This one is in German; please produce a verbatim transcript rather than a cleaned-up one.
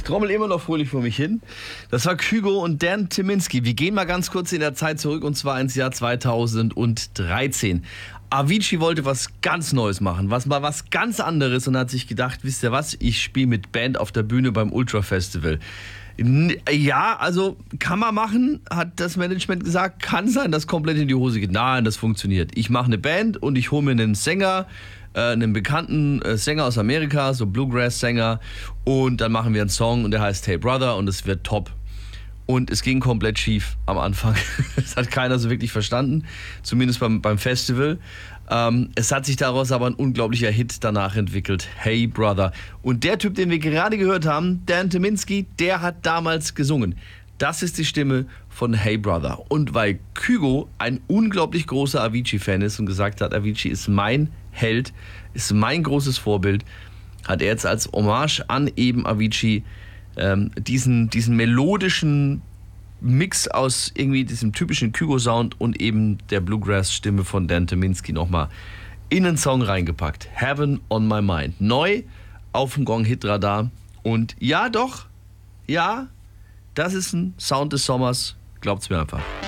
Ich trommel immer noch fröhlich vor mich hin. Das war Kygo und Dan Tyminski. Wir gehen mal ganz kurz in der Zeit zurück und zwar ins Jahr zweitausenddreizehn. Avicii wollte was ganz Neues machen, was mal was ganz anderes und hat sich gedacht, wisst ihr was, ich spiele mit Band auf der Bühne beim Ultra Festival. Ja, also kann man machen, hat das Management gesagt, kann sein, dass komplett in die Hose geht. Nein, das funktioniert. Ich mache eine Band und ich hole mir einen Sänger, äh, einen bekannten äh, Sänger aus Amerika, so Bluegrass-Sänger, und dann machen wir einen Song und der heißt Hey Brother und es wird top. Und es ging komplett schief am Anfang. Das hat keiner so wirklich verstanden, zumindest beim, beim Festival. Ähm, es hat sich daraus aber ein unglaublicher Hit danach entwickelt. Hey Brother. Und der Typ, den wir gerade gehört haben, Dan Tyminski, der hat damals gesungen. Das ist die Stimme von Hey Brother. Und weil Kygo ein unglaublich großer Avicii-Fan ist und gesagt hat, Avicii ist mein Held, ist mein großes Vorbild, hat er jetzt als Hommage an eben Avicii ähm, diesen, diesen melodischen Mix aus irgendwie diesem typischen Kygo-Sound und eben der Bluegrass-Stimme von Dan Tyminski nochmal in einen Song reingepackt. Heaven on My Mind. Neu auf dem Gong-Hit-Radar. Und ja doch, ja, das ist ein Sound des Sommers. Glaubt's mir einfach.